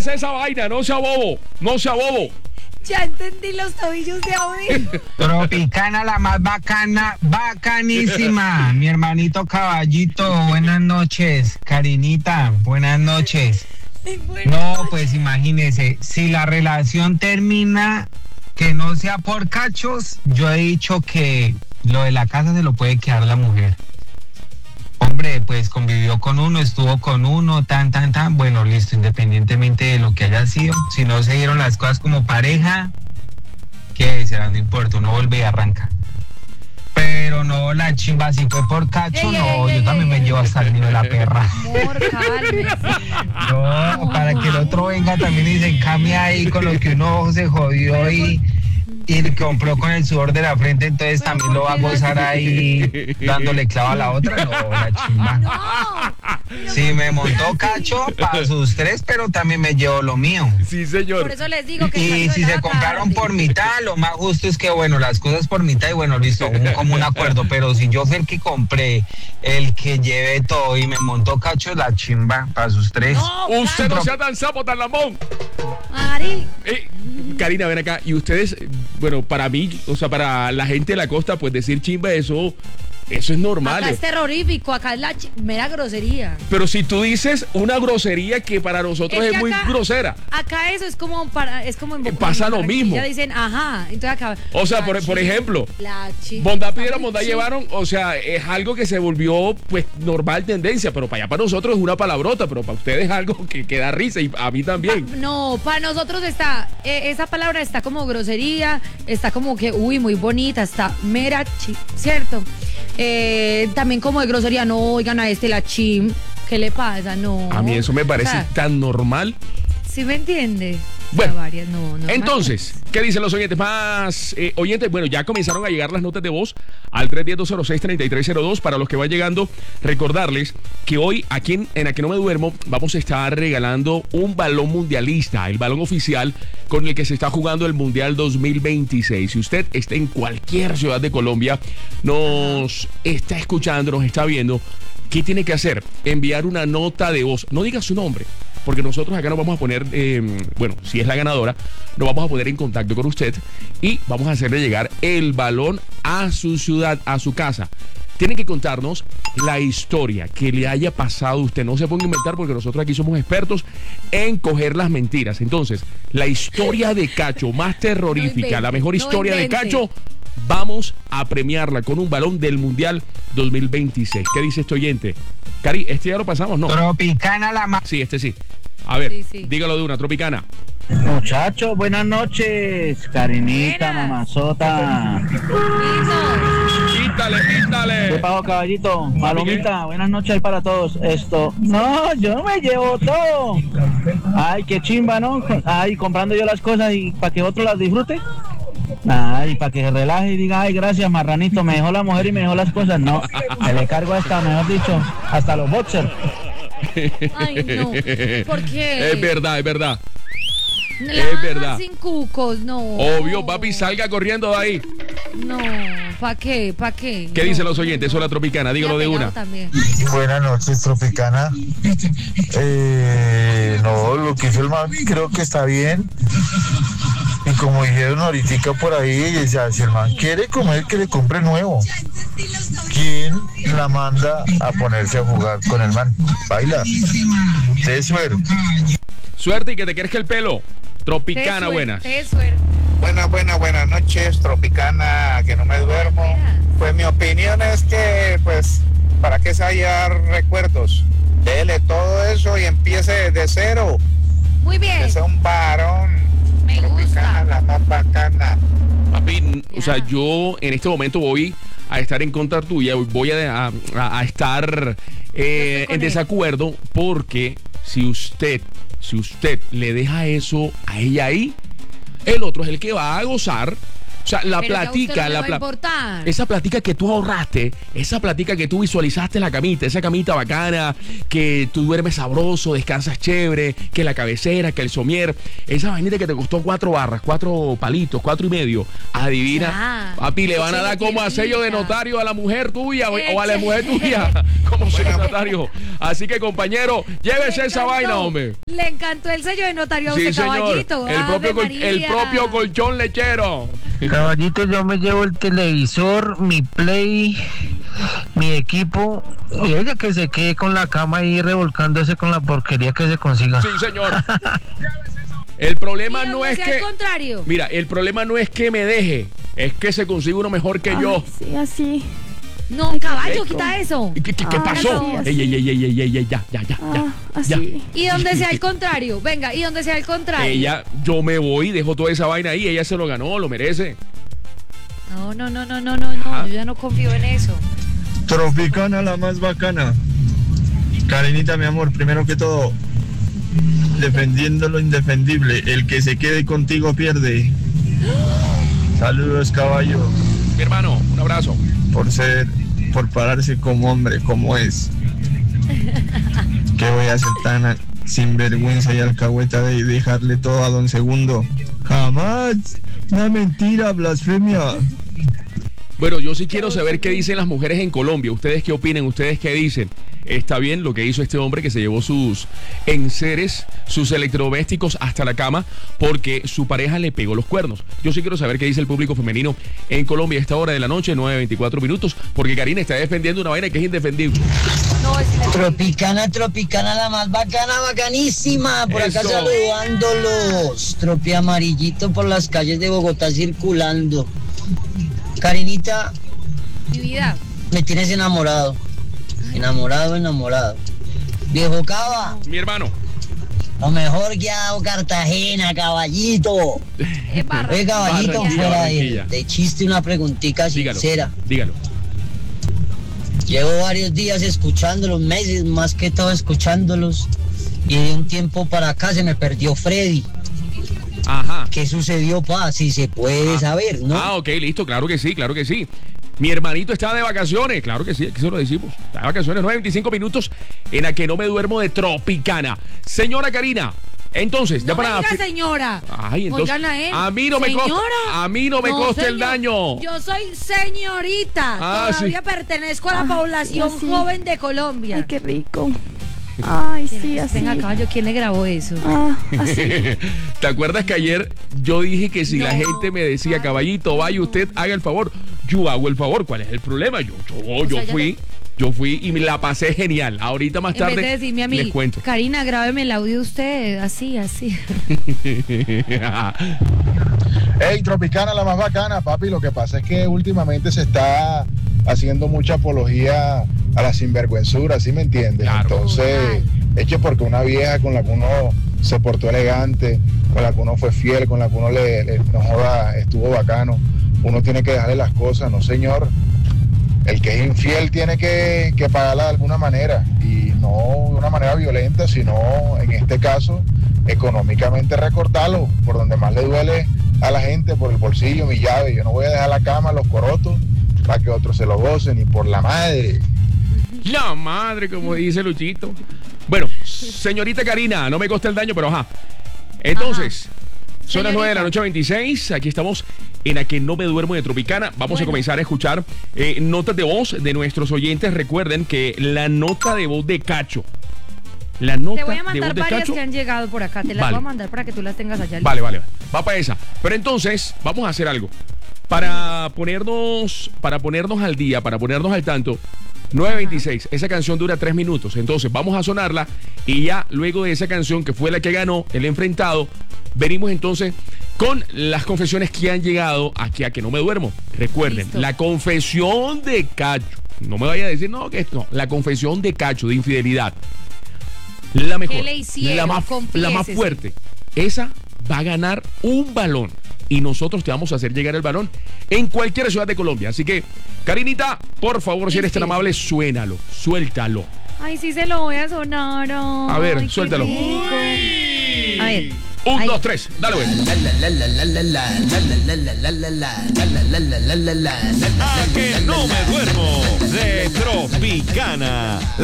es esa vaina, no sea bobo, no sea bobo. Ya entendí los tobillos de Abel. Tropicana, la más bacana, bacanísima. Mi hermanito Caballito, buenas noches. Karinita, buenas noches. No, pues imagínese, si la relación termina, que no sea por cachos, yo he dicho que lo de la casa se lo puede quedar la mujer. Hombre, pues convivió con uno, estuvo con uno, bueno, listo, independientemente de lo que haya sido, si no se dieron las cosas como pareja, ¿qué será? No importa, uno vuelve y arranca. Pero no, la chimba, si fue por cacho, no, yo también me llevo hasta el nivel de la perra. Amor, cálmese. No, para que el otro venga también y se encame ahí con lo que uno se jodió y compró con el sudor de la frente, entonces también lo va a gozar ahí dándole clavo a la otra. No, la chimba. Si me montó cacho para sus tres, pero también me llevo lo mío. Sí, señor. Por eso les digo que Y si se compraron por mitad, lo más justo es que, bueno, las cosas por mitad y bueno, listo, como un acuerdo. Pero si yo fui el que compré, el que llevé todo y me montó cacho, la chimba para sus tres. No, Usted no sea tan sapo, tan lambón. Ari. Karina, ven acá. Y ustedes, bueno, para mí, o sea, para la gente de la costa, pues decir chimba, eso es normal. Acá es terrorífico, acá es la mera grosería. Pero si tú dices una grosería que para nosotros es muy grosera. Acá eso es como en pasa lo mismo. Ya dicen, ajá, entonces acá. O sea, por ejemplo, la bondad pidieron, bondad llevaron, o sea, es algo que se volvió pues normal tendencia, pero para allá para nosotros es una palabrota, pero para ustedes es algo que da risa y a mí también. No, para nosotros está, esa palabra está como grosería, está como que, uy, muy bonita, está mera ¿cierto? También como de grosería, no, oigan a la chim, ¿qué le pasa? No. A mí eso me parece tan normal. ¿Sí me entiende? Bueno, varias, no, entonces, ¿qué dicen los oyentes? Más oyentes, bueno, ya comenzaron a llegar las notas de voz al 310-206-3302. Para los que van llegando, recordarles que hoy aquí en Aquí No Me Duermo vamos a estar regalando un balón mundialista, el balón oficial con el que se está jugando el Mundial 2026. Si usted está en cualquier ciudad de Colombia, nos está escuchando, nos está viendo, ¿qué tiene que hacer? Enviar una nota de voz. No diga su nombre, porque nosotros acá nos vamos a poner, bueno, si es la ganadora, nos vamos a poner en contacto con usted y vamos a hacerle llegar el balón a su ciudad, a su casa. Tienen que contarnos la historia que le haya pasado a usted. No se ponga a inventar porque nosotros aquí somos expertos en coger las mentiras. Entonces, la historia de Cacho más terrorífica, la mejor historia de Cacho, vamos a premiarla con un balón del Mundial 2026. ¿Qué dice este oyente? Cari, este ya lo pasamos, ¿no? Tropicana la más. Sí, este sí. A ver, Sí. dígalo de una, Tropicana. Muchachos, buenas noches. Karinita, Buenas. mamazota. Quítale, quítale. ¿Qué pasó, caballito? Palomita, buenas noches ahí para todos. No, yo me llevo todo. Ay, qué chimba, ¿no? Ay, comprando yo las cosas y para que otro las disfrute. Ay, para que se relaje y diga, ay, gracias, marranito, me dejó la mujer y me dejó las cosas. No, me le cargo hasta, mejor dicho, hasta los boxers. Ay, no. ¿Por qué? Es verdad, es verdad. Es verdad. Sin cucos, no. Obvio, papi, salga corriendo de ahí. No, ¿para qué? ¿Para qué? ¿Qué dicen los oyentes? Eso es la Tropicana, dígalo de una. También. Buenas noches, Tropicana. No, lo que hizo el man creo que está bien. Y como dijeron ahorita por ahí, ya, si el man quiere comer, que le compre nuevo. ¿Quién la manda a ponerse a jugar con el man? Baila. De suerte. Suerte y que te crezca el pelo. Tropicana, buenas. Buenas noches, Tropicana, que no me duermo. Pues mi opinión es que, pues, ¿para qué se haya recuerdos? Dele todo eso y empiece de cero. Muy bien. Que sea un varón. Me Tropicana, gusta. la más bacana. Papi, o sea, yo en este momento voy a estar en contra tuya, voy a estar en desacuerdo porque si usted le deja eso a ella ahí, el otro es el que va a gozar O sea, la Pero que a usted platica, no le va a importar. esa platica que tú ahorraste, esa platica que tú visualizaste en la camita, esa camita bacana, que tú duermes sabroso, descansas chévere, que la cabecera, que el somier, esa vainita que te costó 4 barras, 4 palitos, 4 y medio, adivina, Ya. papi, le van a dar como a sello de notario a la mujer tuya o a la mujer tuya como sello de notario. Así que, compañero, llévese esa vaina, hombre. Le encantó el sello de notario a Sí, usted, señor. caballito. El Ave propio, María. el propio colchón lechero. Caballito, yo me llevo el televisor, mi play, mi equipo, y ella que se quede con la cama ahí revolcándose con la porquería que se consiga. Sí, señor. El problema ¿Y no donde es sea que... al contrario? Mira, el problema no es que me deje, es que se consigue uno mejor que yo. Sí, así. No, caballo, quita eso. ¿Qué pasó? sí, Ey, ya. Así. Y donde sea al contrario, venga, y donde sea al contrario. Ella, yo me voy, dejo toda esa vaina ahí, ella se lo ganó, lo merece. No, yo ya no confío en eso. Tropicana, la más bacana. Karinita, mi amor, primero que todo, defendiendo lo indefendible, el que se quede contigo pierde. Saludos, caballo, Mi hermano, un abrazo. por pararse como hombre, como es. ¿Qué voy a hacer tan sinvergüenza y alcahueta de dejarle todo a don Segundo? Jamás. Una mentira, blasfemia. Bueno, yo sí quiero saber qué dicen las mujeres en Colombia. ¿Ustedes qué opinan? ¿Ustedes qué dicen? ¿Está bien lo que hizo este hombre que se llevó sus enseres, sus electrodomésticos hasta la cama porque su pareja le pegó los cuernos? Yo sí quiero saber qué dice el público femenino en Colombia a esta hora de la noche, 9:24 minutos, porque Karina está defendiendo una vaina que es indefendible. No, es Tropicana, la más bacana, bacanísima. Por acá Eso. saludándolos. Tropi amarillito por las calles de Bogotá circulando. Karinita, mi vida. me tienes enamorado. Enamorado. Viejo Cava, Mi hermano. lo mejor que ha dado Cartagena, caballito. Es barra. Oye, caballito, Barranquilla, fuera Barranquilla. de chiste, una preguntita Dígalo. sincera. Dígalo. Llevo varios días escuchándolos, meses más que todo escuchándolos. Y de un tiempo para acá se me perdió Freddy. Ajá. ¿Qué sucedió, pa? Si se puede saber, ¿no? Ah, ok, listo, claro que sí. Mi hermanito está de vacaciones, claro que sí, aquí se lo decimos. Está de vacaciones, 9:25 minutos en la que no me duermo de Tropicana. Señora Karina, entonces, ya No para... me diga señora. Ay, entonces, Oigan a él. a mí no me Señora. costa, a mí no me costa el señor. daño. Yo soy señorita. Ah, Todavía sí. pertenezco a la población sí. joven de Colombia. Ay, qué rico. Ay, sí, así. Venga, caballo, ¿quién le grabó eso? Así. ¿Te acuerdas que ayer yo dije que si la No. gente me decía, caballito, vaya usted, haga el favor? Yo hago el favor, ¿cuál es el problema? Yo fui y me la pasé genial. Ahorita más En tarde vez de decirme a mí, les cuento. Karina, grábeme el audio usted, así. Hey, Tropicana, la más bacana, papi. Lo que pasa es que últimamente se está haciendo mucha apología a la sinvergüenzura, ¿sí me entiendes? Claro. Entonces, es que porque una vieja con la que uno se portó elegante, con la que uno fue fiel, con la que uno no joda, estuvo bacano, uno tiene que dejarle las cosas, no señor. El que es infiel tiene que pagarla de alguna manera, y no de una manera violenta, sino en este caso económicamente recortarlo por donde más le duele a la gente, por el bolsillo, mi llave. Yo no voy a dejar la cama, los corotos, para que otros se lo gocen, y por la madre. La madre, como dice Luchito. Bueno, señorita Karina, no me costa el daño, pero ajá. Entonces, son las 9 de la noche 26. Aquí estamos en la que no me duermo de Tropicana. Vamos a comenzar a escuchar notas de voz de nuestros oyentes. Recuerden que la nota de voz de Cacho. La nota Te voy a de voz mandar de varias Cacho. que han llegado por acá. Te las Vale. voy a mandar para que tú las tengas allá. Vale. Va para esa. Pero entonces, vamos a hacer algo. Para ponernos al día, para ponernos al tanto, 9:26. Esa canción dura 3 minutos. Entonces, vamos a sonarla y ya luego de esa canción, que fue la que ganó el enfrentado, venimos entonces con las confesiones que han llegado aquí a Que No Me Duermo. Recuerden, Listo. la confesión de Cacho. No me vaya a decir, no, que esto no. La confesión de Cacho de infidelidad. La mejor. ¿Qué le hicieron? la más Confiésese. fuerte. Esa va a ganar un balón. Y nosotros te vamos a hacer llegar el balón en cualquier ciudad de Colombia. Así que, Karinita, por favor, si eres tan amable, suénalo, suéltalo. Ay, sí se lo voy a sonar. A ver, Ay, qué suéltalo. rico. A ver, 1, Ay. 2, 3. Dale, güey. A que no me duermo de Tropicana.